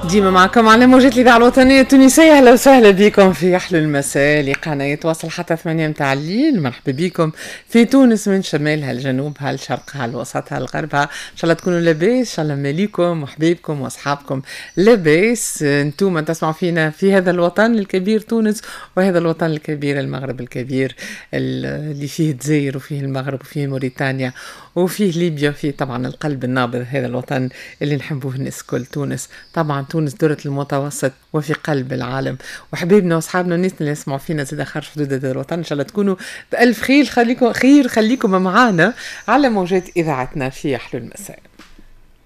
ديما معكم على موجات الإذاعة الوطنية التونسية. أهلا وسهلا بكم في أحلى المساء لقناة يتواصل حتى 8 متاع الليل. مرحبا بكم في تونس من شمالها لجنوبها لشرقها لوسطها لغربها. إن شاء الله تكونوا لاباس، إن شاء الله ماليكم وحبيبكم وأصحابكم لاباس. انتم تسمعوا فينا في هذا الوطن الكبير تونس، وهذا الوطن الكبير المغرب الكبير اللي فيه الجزائر وفيه المغرب وفيه موريتانيا وفيه ليبيا وفيه طبعا القلب النابض، هذا الوطن اللي نحبوه الناس كل. تونس طبعا، تونس درة المتوسط وفي قلب العالم، وحبيبنا واصحابنا الناس اللي يسمعوا فينا زاد خارج حدود هذا الوطن. ان شاء الله تكونوا بألف خير. خليكم معانا على موجات اذاعتنا في احلى المساء.